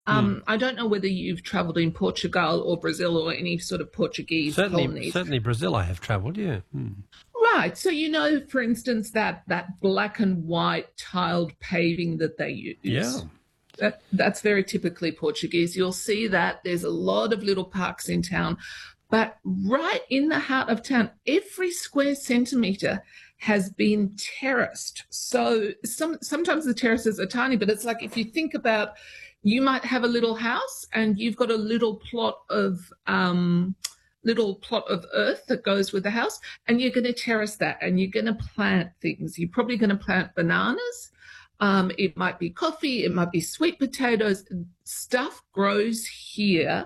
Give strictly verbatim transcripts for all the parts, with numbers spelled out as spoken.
Hmm. Um, I don't know whether you've travelled in Portugal or Brazil or any sort of Portuguese Certainly, colonies. certainly Brazil I have travelled, yeah. Hmm. Right. So you know, for instance, that that black and white tiled paving that they Yeah. use. That that's very typically Portuguese. You'll see that there's a lot of little parks in town, but right in the heart of town, every square centimetre has been terraced. So some sometimes the terraces are tiny, but it's like if you think about, you might have a little house and you've got a little plot of um, little plot of earth that goes with the house, and you're going to terrace that and you're going to plant things. You're probably going to plant bananas. Um, it might be coffee, it might be sweet potatoes. Stuff grows here.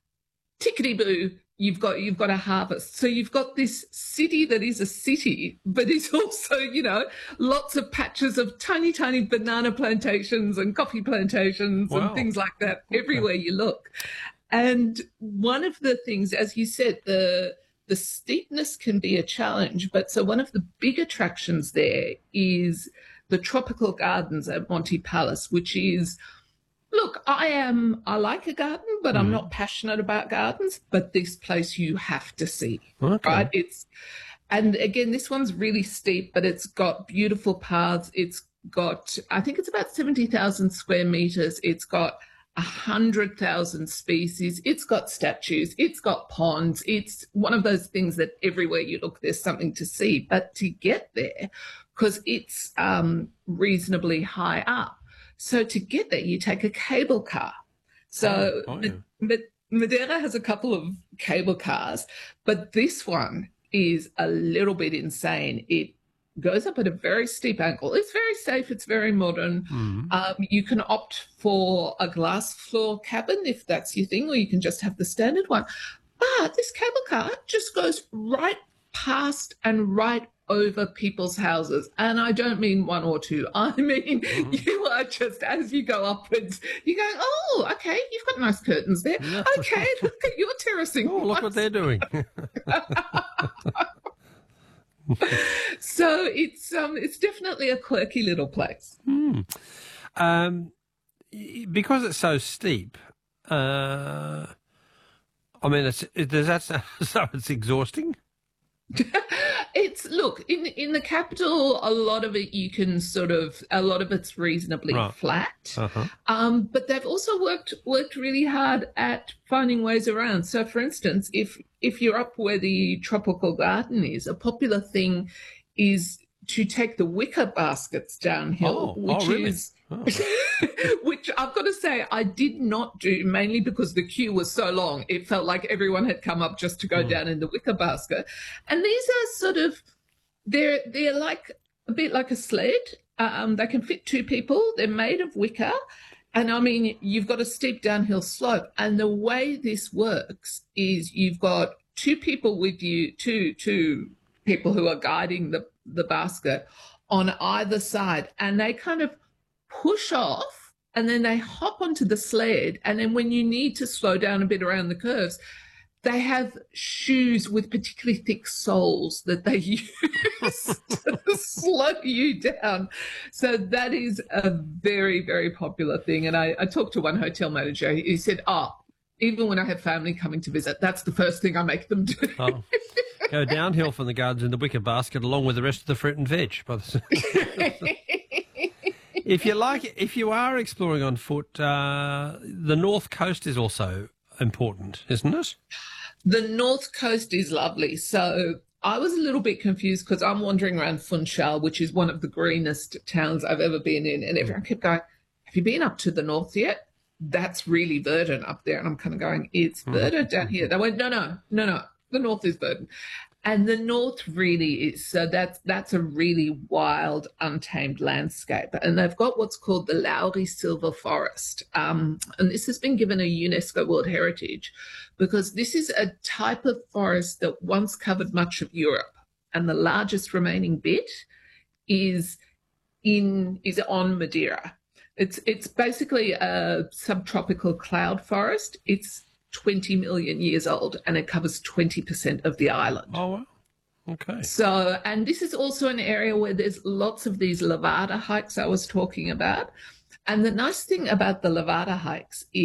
Tickety boo, you've got you've got a harvest. So you've got this city that is a city, but it's also, you know, lots of patches of tiny, tiny banana plantations and coffee plantations Wow. and things like that Okay. everywhere you look. And one of the things, as you said, the the steepness can be a challenge. But so one of the big attractions there is the tropical gardens at Monte Palace, which is, look, I am, I like a garden, but I'm Hmm. not passionate about gardens. But this place you have to see, Okay. right? It's, and again, this one's really steep, but it's got beautiful paths. It's got, I think it's about seventy thousand square meters. It's got one hundred thousand species. It's got statues. It's got ponds. It's one of those things that everywhere you look, there's something to see. But to get there, because it's um, reasonably high up, so to get there, you take a cable car. So Oh, oh, yeah. Ma- Madeira has a couple of cable cars, but this one is a little bit insane. It goes up at a very steep angle. It's very safe. It's very modern. Hmm. Um, you can opt for a glass floor cabin if that's your thing, or you can just have the standard one. But this cable car just goes right past and right over people's houses. And I don't mean one or two. I mean, Hmm. you are just, as you go upwards, you go, oh, okay, you've got nice curtains there. Yeah. Okay, look at your terracing. Oh, look what they're doing. So it's um it's definitely a quirky little place. Hmm. Um, y- because it's so steep, uh, I mean, it's, it, does that sound so it's exhausting? It's, look, in in the capital, a lot of it you can sort of, a lot of it's reasonably Right. flat. Uh-huh. Um, but they've also worked worked really hard at finding ways around. So, for instance, if if you're up where the tropical garden is, a popular thing is to take the wicker baskets downhill, Oh, which oh, really? is Oh. which I've got to say I did not do, mainly because the queue was so long. It felt like everyone had come up just to go Mm. down in the wicker basket. And these are sort of, they're they're like a bit like a sled. Um, they can fit two people. They're made of wicker. And I mean, you've got a steep downhill slope. And the way this works is you've got two people with you, two two people who are guiding the, the basket on either side. And they kind of push off and then they hop onto the sled. And then when you need to slow down a bit around the curves, they have shoes with particularly thick soles that they use to slow you down. So that is a very, very popular thing. And I, I talked to one hotel manager. He said, oh, even when I have family coming to visit, that's the first thing I make them do. Oh. Go downhill from the gardens in the wicker basket along with the rest of the fruit and veg. By the- if you like, if you are exploring on foot, uh, the north coast is also important, isn't it? The north coast is lovely. So I was a little bit confused because I'm wandering around Funchal, which is one of the greenest towns I've ever been in. And everyone kept going, have you been up to the north yet? That's really verdant up there. And I'm kind of going, it's verdant down here. They went, no, no, no, no, the north is verdant. And the north really is. So that's that's a really wild, untamed landscape. And they've got what's called the Lowry Silver Forest. Um, and this has been given a UNESCO World Heritage because this is a type of forest that once covered much of Europe. And the largest remaining bit is in is on Madeira. It's it's basically a subtropical cloud forest. It's twenty million years old and it covers twenty percent of the island. Oh, wow. Okay. So, and this is also an area where there's lots of these Levada hikes I was talking about. And the nice thing about the Levada hikes is